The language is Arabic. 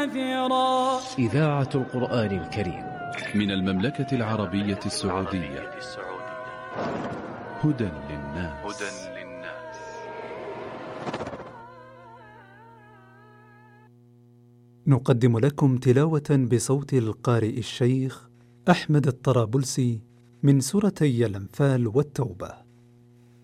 كثيرا. إذاعة القرآن الكريم من المملكة العربية السعودية. هدى للناس. نقدم لكم تلاوة بصوت القارئ الشيخ أحمد الطرابلسي من سورتي الأنفال والتوبة.